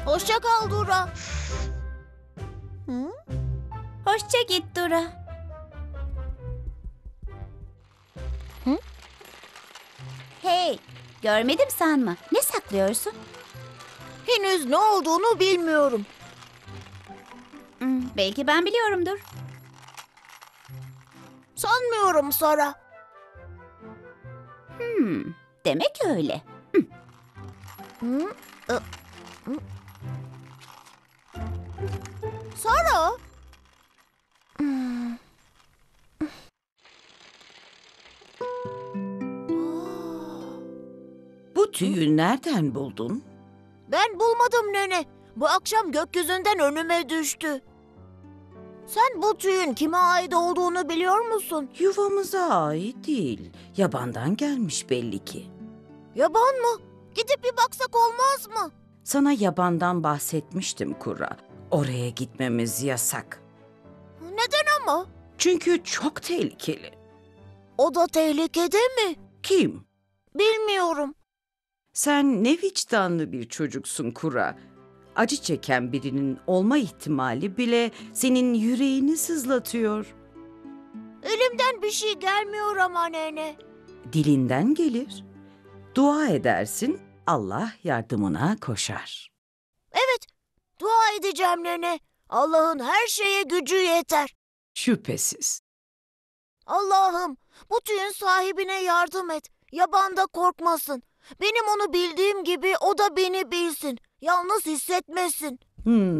Hoşça kal Dura. Hoşça git Dura. Hey, görmedim sanma. Ne saklıyorsun? Henüz ne olduğunu bilmiyorum. Belki ben biliyorumdur. Sanmıyorum Sara. Demek öyle. Sara? Bu tüyü nereden buldun? Ben bulmadım nene. Bu akşam gökyüzünden önüme düştü. Sen bu tüyün kime ait olduğunu biliyor musun? Yuvamıza ait değil. Yabandan gelmiş belli ki. Yaban mı? Gidip bir baksak olmaz mı? Sana yabandan bahsetmiştim Kura. Oraya gitmemiz yasak. Neden ama? Çünkü çok tehlikeli. O da tehlikede mi? Kim? Bilmiyorum. Sen ne vicdanlı bir çocuksun Kura. Acı çeken birinin olma ihtimali bile senin yüreğini sızlatıyor. Elimden bir şey gelmiyor ama nene. Dilinden gelir. Dua edersin, Allah yardımına koşar. Evet, dua edeceğim nene. Allah'ın her şeye gücü yeter. Şüphesiz. Allah'ım, bu tüyün sahibine yardım et. Yabanda korkmasın. Benim onu bildiğim gibi o da beni bilsin. Yalnız hissetmesin.